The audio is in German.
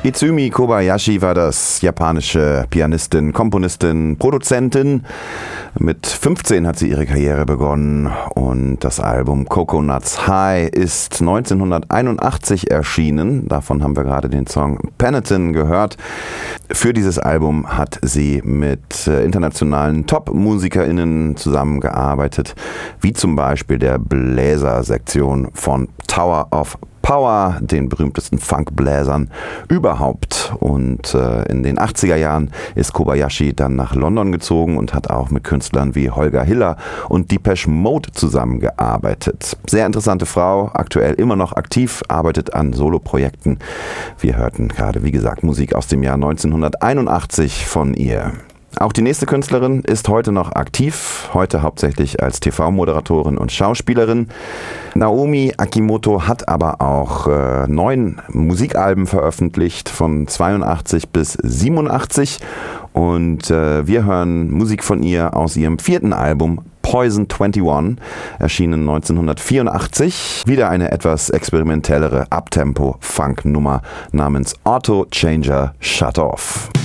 Izumi Kobayashi war das, japanische Pianistin, Komponistin, Produzentin. Mit 15 hat sie ihre Karriere begonnen und das Album Coconuts High ist 1981 erschienen. Davon haben wir gerade den Song Peloton gehört. Für dieses Album hat sie mit internationalen Top-MusikerInnen zusammengearbeitet, wie zum Beispiel der Bläsersektion von Tower of Power, den berühmtesten Funkbläsern überhaupt. Und in den 80er Jahren ist Kobayashi dann nach London gezogen und hat auch mit Künstlern wie Holger Hiller und Depeche Mode zusammengearbeitet. Sehr interessante Frau, aktuell immer noch aktiv, arbeitet an Soloprojekten. Wir hörten gerade, wie gesagt, Musik aus dem Jahr 1981 von ihr. Auch die nächste Künstlerin ist heute noch aktiv, heute hauptsächlich als TV-Moderatorin und Schauspielerin. Naomi Akimoto hat aber auch 9 Musikalben veröffentlicht, von 82 bis 87. Und wir hören Musik von ihr aus ihrem 4. Album, Poison 21, erschienen 1984. Wieder eine etwas experimentellere Uptempo-Funk-Nummer namens Auto Changer Shut Off.